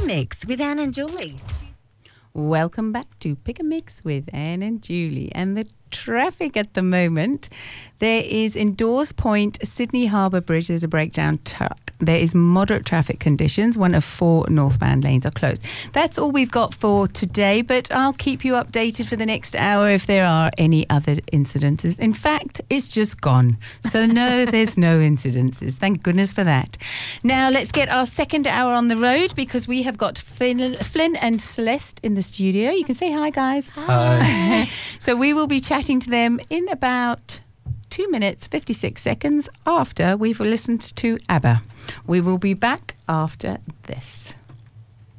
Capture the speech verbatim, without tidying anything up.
Mix with Anne and Julie. Welcome back to Pick a Mix with Anne and Julie. And the traffic at the moment, there is in Dawes Point, Sydney Harbour Bridge, there's a breakdown truck. There is moderate traffic conditions. One of four northbound lanes are closed. That's all we've got for today, but I'll keep you updated for the next hour if there are any other incidences. In fact, it's just gone. So no, there's no incidences. Thank goodness for that. Now let's get our second hour on the road because we have got Flynn, Flynn and Celeste in the studio. You can say hi, guys. Hi. So we will be chatting to them in about two minutes, fifty-six seconds after we've listened to ABBA. We will be back after this.